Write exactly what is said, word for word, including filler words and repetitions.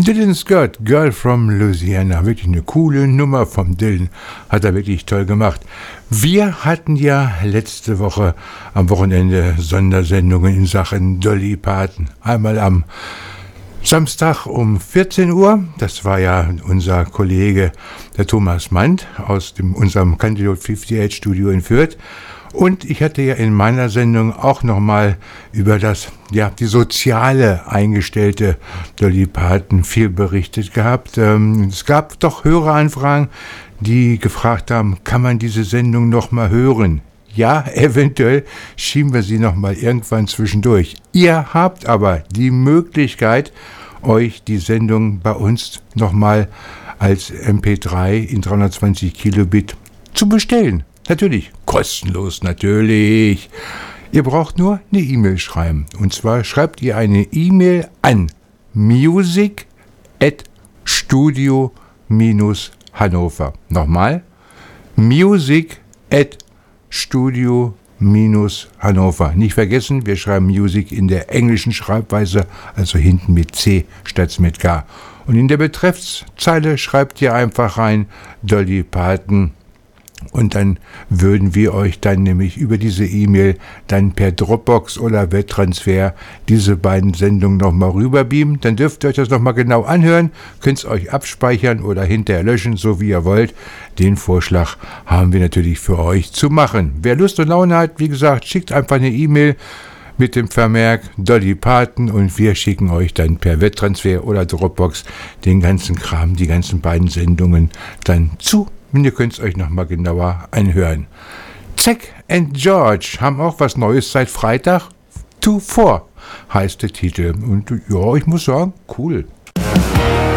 Dylan Scott, Girl from Louisiana, wirklich eine coole Nummer vom Dylan, hat er wirklich toll gemacht. Wir hatten ja letzte Woche am Wochenende Sondersendungen in Sachen Dolly Parton. Einmal am Samstag um vierzehn Uhr, das war ja unser Kollege, der Thomas Mandt aus dem, unserem Candidate achtundfünfzig Studio in Fürth. Und ich hatte ja in meiner Sendung auch nochmal über das, ja, die soziale eingestellte Dolly Parton viel berichtet gehabt. Ähm, es gab doch Höreranfragen, die gefragt haben, kann man diese Sendung nochmal hören? Ja, eventuell schieben wir sie nochmal irgendwann zwischendurch. Ihr habt aber die Möglichkeit, euch die Sendung bei uns nochmal als M P drei in dreihundertzwanzig Kilobit zu bestellen. Natürlich, kostenlos natürlich. Ihr braucht nur eine E-Mail schreiben. Und zwar schreibt ihr eine E-Mail an music at studio hannover. Nochmal, music at studio hannover. Nicht vergessen, wir schreiben Music in der englischen Schreibweise, also hinten mit C statt mit K. Und in der Betreffszeile schreibt ihr einfach rein Dolly Parton. Und dann würden wir euch dann nämlich über diese E-Mail dann per Dropbox oder Webtransfer diese beiden Sendungen nochmal rüberbeamen. Dann dürft ihr euch das nochmal genau anhören, könnt es euch abspeichern oder hinterher löschen, so wie ihr wollt. Den Vorschlag haben wir natürlich für euch zu machen. Wer Lust und Laune hat, wie gesagt, schickt einfach eine E-Mail mit dem Vermerk Dolly Parton und wir schicken euch dann per Webtransfer oder Dropbox den ganzen Kram, die ganzen beiden Sendungen dann zu. Und ihr könnt es euch nochmal genauer anhören. Zack and George haben auch was Neues seit Freitag. To Four heißt der Titel. Und ja, ich muss sagen, cool.